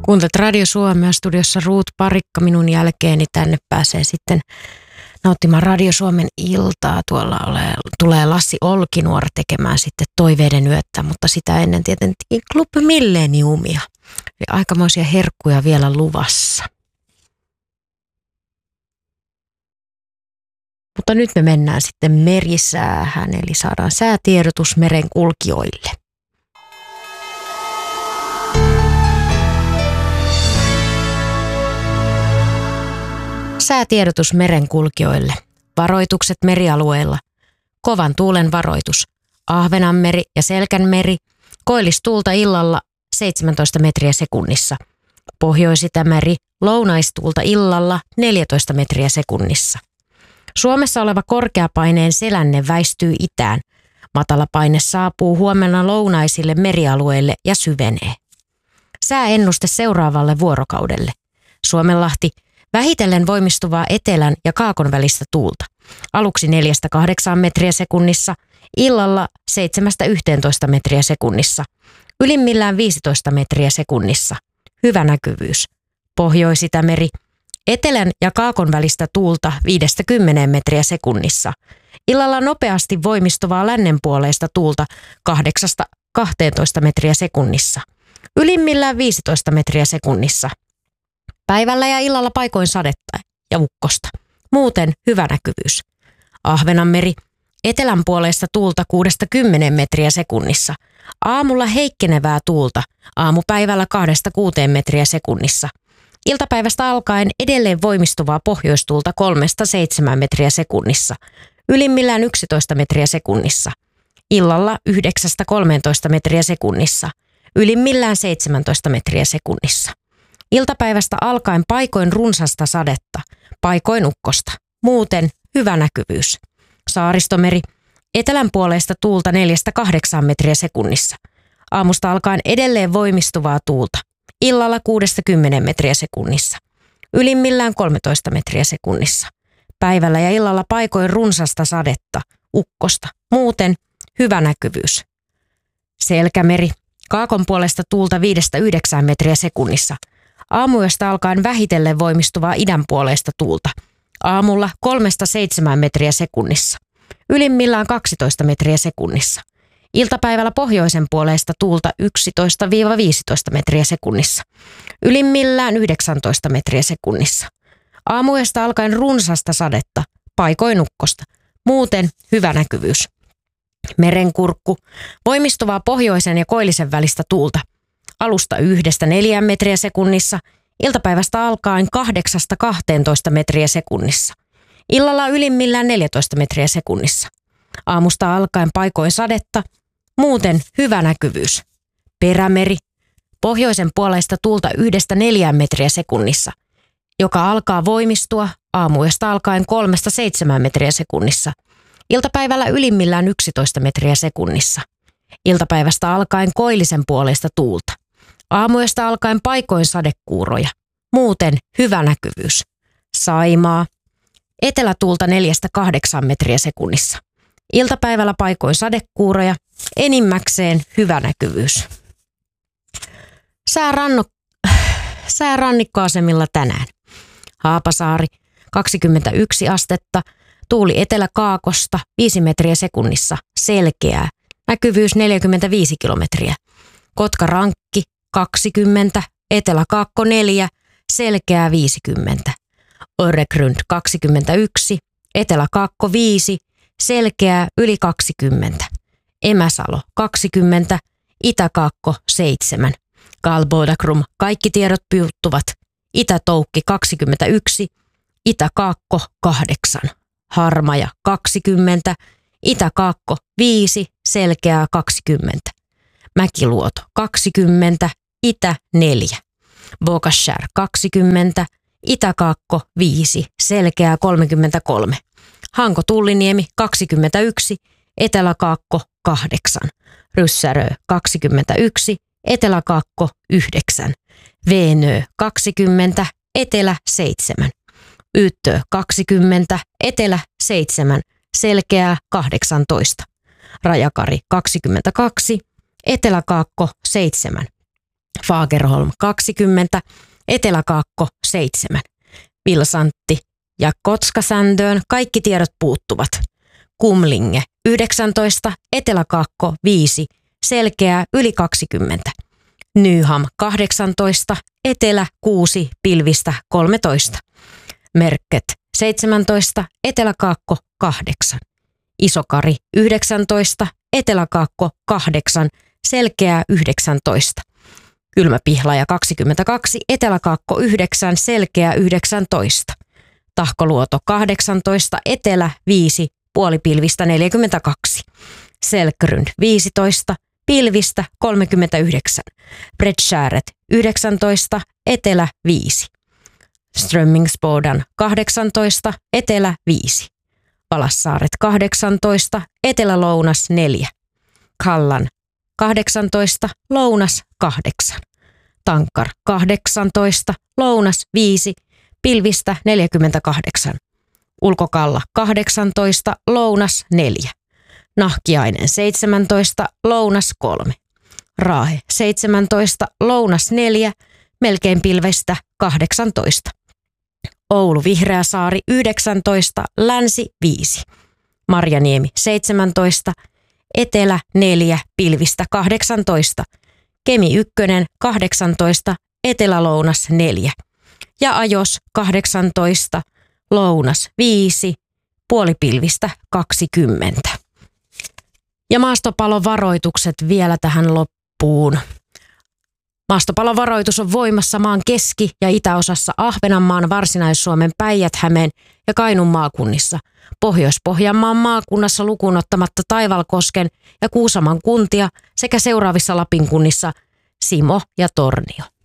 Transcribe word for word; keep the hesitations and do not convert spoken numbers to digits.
Kuuntelet Radio Suomea, studiossa Ruut Parikka. Minun jälkeeni tänne pääsee sitten nauttimaan Radio Suomen iltaa. Tuolla ole, tulee Lassi Olkinuor tekemään sitten Toiveiden yötä, mutta sitä ennen tietenkin Club Millenniumia. Eli aikamoisia herkkuja vielä luvassa. Mutta nyt me mennään sitten merisäähän, eli saadaan säätiedotus merenkulkijoille. Säätiedotus merenkulkijoille. Varoitukset merialueilla. Kovan tuulen varoitus. Ahvenanmeri ja Selkänmeri. Koillistuulta illalla seitsemäntoista metriä sekunnissa. Pohjois-Itämeri. Lounaistuulta illalla neljätoista metriä sekunnissa. Suomessa oleva korkeapaineen selänne väistyy itään. Matalapaine saapuu huomenna lounaisille merialueille ja syvenee. Sääennuste seuraavalle vuorokaudelle. Suomenlahti. Vähitellen voimistuvaa etelän ja kaakon välistä tuulta. Aluksi neljästä kahdeksaan metriä sekunnissa, illalla seitsemästä yhteentoista metriä sekunnissa. Ylimmillään viisitoista metriä sekunnissa. Hyvä näkyvyys. Pohjois-Itämeri. Etelän ja kaakon välistä tuulta viidestä kymmeneen metriä sekunnissa. Illalla nopeasti voimistuvaa lännenpuoleista tuulta kahdeksasta kahteentoista metriä sekunnissa. Ylimmillään viisitoista metriä sekunnissa. Päivällä ja illalla paikoin sadetta ja ukkosta. Muuten hyvä näkyvyys. Ahvenanmeri. Etelän puoleista tuulta kuudesta kymmeneen metriä sekunnissa. Aamulla heikkenevää tuulta. Aamupäivällä kahdesta kuuteen metriä sekunnissa. Iltapäivästä alkaen edelleen voimistuvaa pohjoistuulta kolmesta seitsemään metriä sekunnissa. Ylimmillään yksitoista metriä sekunnissa. Illalla yhdeksästä kolmeentoista metriä sekunnissa. Ylimmillään seitsemäntoista metriä sekunnissa. Iltapäivästä alkaen paikoin runsasta sadetta, paikoin ukkosta. Muuten hyvä näkyvyys. Saaristomeri. Etelän puoleista tuulta neljästä kahdeksaan metriä sekunnissa. Aamusta alkaen edelleen voimistuvaa tuulta. Illalla kuudesta kymmeneen metriä sekunnissa. Ylimmillään kolmetoista metriä sekunnissa. Päivällä ja illalla paikoin runsasta sadetta, ukkosta. Muuten hyvä näkyvyys. Selkämeri. Kaakon puolesta tuulta viidestä yhdeksään metriä sekunnissa. Aamuyöstä alkaen vähitellen voimistuvaa idänpuoleista tuulta. Aamulla kolmesta seitsemään metriä sekunnissa. Ylimmillään kaksitoista metriä sekunnissa. Iltapäivällä pohjoisen puoleista tuulta yksitoista viisitoista metriä sekunnissa. Ylimmillään yhdeksäntoista metriä sekunnissa. Aamuyöstä alkaen runsasta sadetta, paikoin ukkosta. Muuten hyvä näkyvyys. Merenkurkku. Voimistuvaa pohjoisen ja koillisen välistä tuulta. Alusta yhdestä neljään metriä sekunnissa, iltapäivästä alkaen kahdeksasta kahteentoista metriä sekunnissa. Illalla ylimmillään neljätoista metriä sekunnissa. Aamusta alkaen paikoin sadetta, muuten hyvä näkyvyys. Perämeri. Pohjoisen puoleista tuulta yhdestä neljään metriä sekunnissa, joka alkaa voimistua aamuyöstä alkaen kolmesta seitsemään metriä sekunnissa. Iltapäivällä ylimmillään yksitoista metriä sekunnissa. Iltapäivästä alkaen koillisen puoleista tuulta. Aamuyöstä alkaen paikoin sadekuuroja. Muuten hyvä näkyvyys. Saimaa. Etelätuulta neljästä kahdeksaan metriä sekunnissa. Iltapäivällä paikoin sadekuuroja. Enimmäkseen hyvä näkyvyys. Sääranno... Säärannikkoasemilla tänään. Haapasaari kaksikymmentäyksi astetta. Tuuli eteläkaakosta viisi metriä sekunnissa. Selkeää. Näkyvyys neljäkymmentäviisi kilometriä. Kotka-Rankki kaksikymmentä, Etelä-Kaakko neljä, selkeää viisikymmentä. Öregrund kaksikymmentäyksi, Etelä-Kaakko viisi, selkeää yli kaksikymmentä. Emäsalo kaksikymmentä, Itä-Kaakko seitsemän. Galbodakrum kaikki tiedot puuttuvat. Itä-Toukki kaksikymmentäyksi, Itä-Kaakko kahdeksan. Harmaja kaksikymmentä, Itä-Kaakko viisi, selkeää kaksikymmentä. Mäkiluoto kaksikymmentä, Itä neljä. Bokashär kaksikymmentä, Itä-Kaakko viisi, selkeää kolmekymmentäkolme. Hanko-Tulliniemi kaksikymmentäyksi, Etelä-Kaakko kahdeksan. Ryssärö kaksikymmentäyksi, Etelä-Kaakko yhdeksän. Veenö kaksikymmentä, Etelä seitsemän. Yttö kaksikymmentä, Etelä seitsemän, selkeää kahdeksantoista. Rajakari kaksikymmentäkaksi, Etelä-Kaakko seitsemän. Fagerholm kaksikymmentä, Etelä-Kaakko seitsemän. Vilsantti ja Kotskasändöön kaikki tiedot puuttuvat. Kumlinge yhdeksäntoista, Etelä-Kaakko viisi, selkeää yli kaksikymmentä. Nyham kahdeksantoista, Etelä kuusi, pilvistä kolmetoista. Merket seitsemäntoista, Etelä-Kaakko kahdeksan. Isokari yhdeksäntoista, Etelä-Kaakko kahdeksan, selkeää yhdeksäntoista. Kylmäpihlaja kaksikymmentäkaksi, Etelä-Kaakko yhdeksän, selkeää yhdeksäntoista. Tahkoluoto kahdeksantoista, Etelä viisi, puolipilvistä neljäkymmentäkaksi. Selkryn viisitoista, pilvistä kolmekymmentäyhdeksän. Bredskäret yhdeksäntoista, Etelä viisi. Strömmingsbodan kahdeksantoista, Etelä viisi. Valassaaret kahdeksantoista, Etelä-Lounas neljä. Kallan kahdeksantoista, Lounas kahdeksan. Tankar kahdeksantoista, Lounas viisi, pilvistä neljäkymmentäkahdeksan. Ulkokalla kahdeksantoista, Lounas neljä. Nahkiainen seitsemäntoista, Lounas kolme. Raahe seitsemäntoista, Lounas neljä, melkein pilvestä kahdeksantoista. Oulu Vihreäsaari yhdeksäntoista, Länsi viisi. Marjaniemi seitsemäntoista, Etelä neljä, pilvistä kahdeksantoista. Kemi ykkönen kahdeksantoista, Etelä-Lounas neljä. Ja Ajos kahdeksantoista, Lounas viisi, puolipilvistä kaksikymmentä. Ja maastopalovaroitukset vielä tähän loppuun. Maastopalovaroitus on voimassa maan keski- ja itäosassa Ahvenanmaan, Varsinais-Suomen, Päijät-Hämeen ja Kainuun maakunnissa. Pohjois-Pohjanmaan maakunnassa lukuun ottamatta Taivalkosken ja Kuusamon kuntia sekä seuraavissa Lapin kunnissa Simo ja Tornio.